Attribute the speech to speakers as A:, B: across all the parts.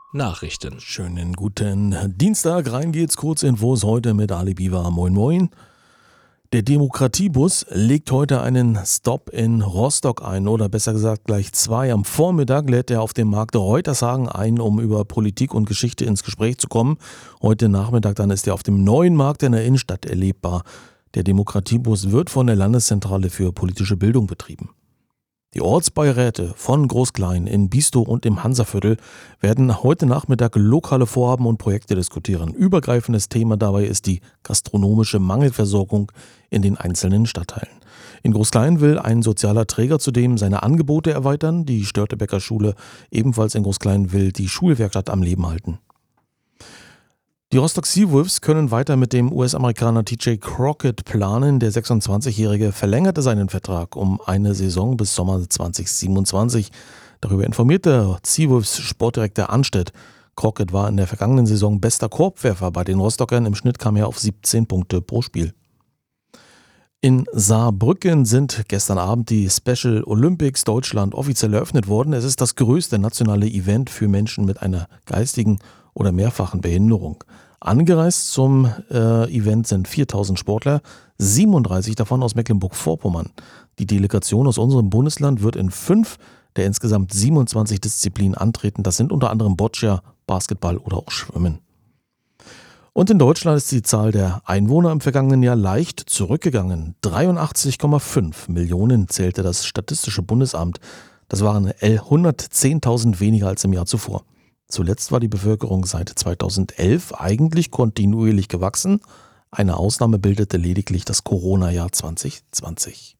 A: Nachrichten.
B: Schönen guten Dienstag, rein geht's, Kurzinfos heute mit Ali Biwa. Moin Moin. Der Demokratiebus legt heute einen Stopp in Rostock ein, oder besser gesagt gleich zwei. Am Vormittag lädt er auf dem Markt Reutershagen ein, um über Politik und Geschichte ins Gespräch zu kommen. Heute Nachmittag dann ist er auf dem neuen Markt in der Innenstadt erlebbar. Der Demokratiebus wird von der Landeszentrale für politische Bildung betrieben. Die Ortsbeiräte von Groß-Klein in Bistow und im Hansaviertel werden heute Nachmittag lokale Vorhaben und Projekte diskutieren. Übergreifendes Thema dabei ist die gastronomische Mangelversorgung in den einzelnen Stadtteilen. In Groß-Klein will ein sozialer Träger zudem seine Angebote erweitern. Die Störtebeker Schule ebenfalls in Groß-Klein will die Schulwerkstatt am Leben halten. Die Rostock Seawolves können weiter mit dem US-Amerikaner TJ Crockett planen. Der 26-Jährige verlängerte seinen Vertrag um eine Saison bis Sommer 2027. Darüber informierte Seawolves Sportdirektor Anstedt. Crockett war in der vergangenen Saison bester Korbwerfer bei den Rostockern. Im Schnitt kam er auf 17 Punkte pro Spiel. In Saarbrücken sind gestern Abend die Special Olympics Deutschland offiziell eröffnet worden. Es ist das größte nationale Event für Menschen mit einer geistigen oder mehrfachen Behinderung. Angereist zum Event sind 4000 Sportler, 37 davon aus Mecklenburg-Vorpommern. Die Delegation aus unserem Bundesland wird in 5 der insgesamt 27 Disziplinen antreten. Das sind unter anderem Boccia, Basketball oder auch Schwimmen. Und in Deutschland ist die Zahl der Einwohner im vergangenen Jahr leicht zurückgegangen. 83,5 Millionen zählte das Statistische Bundesamt. Das waren 110.000 weniger als im Jahr zuvor. Zuletzt war die Bevölkerung seit 2011 eigentlich kontinuierlich gewachsen. Eine Ausnahme bildete lediglich das Corona-Jahr 2020.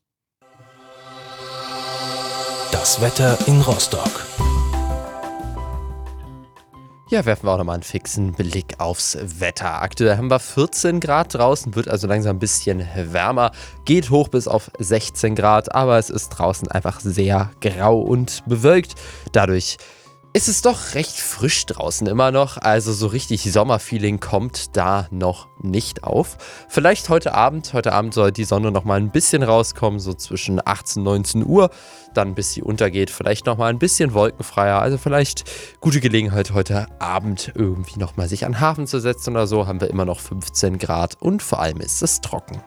A: Das Wetter in Rostock.
C: Ja, werfen wir auch nochmal einen fixen Blick aufs Wetter. Aktuell haben wir 14 Grad draußen, wird also langsam ein bisschen wärmer, geht hoch bis auf 16 Grad, aber es ist draußen einfach sehr grau und bewölkt. Dadurch ist es doch recht frisch draußen immer noch, also so richtig Sommerfeeling kommt da noch nicht auf. Vielleicht heute Abend soll die Sonne noch mal ein bisschen rauskommen, so zwischen 18 und 19 Uhr, dann bis sie untergeht, vielleicht noch mal ein bisschen wolkenfreier, also vielleicht gute Gelegenheit heute Abend irgendwie noch mal sich an den Hafen zu setzen oder so, haben wir immer noch 15 Grad und vor allem ist es trocken.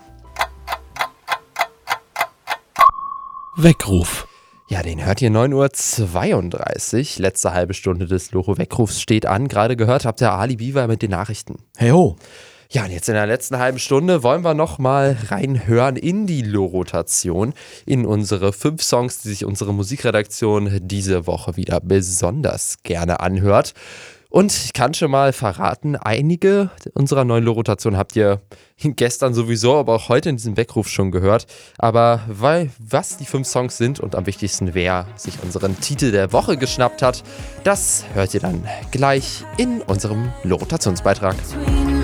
A: Weckruf.
C: Ja, den hört ihr 9:32 Uhr. Letzte halbe Stunde des Loro-Weckrufs steht an. Gerade gehört habt ihr Ali Biwa mit den Nachrichten.
B: Hey ho!
C: Ja, und jetzt in der letzten halben Stunde wollen wir nochmal reinhören in die Loro-Rotation, in unsere 5 Songs, die sich unsere Musikredaktion diese Woche wieder besonders gerne anhört. Und ich kann schon mal verraten, einige unserer neuen Loro-Rotation habt ihr gestern sowieso, aber auch heute in diesem Weckruf schon gehört. Aber was die 5 Songs sind und am wichtigsten, wer sich unseren Titel der Woche geschnappt hat, das hört ihr dann gleich in unserem Loro-Rotationsbeitrag.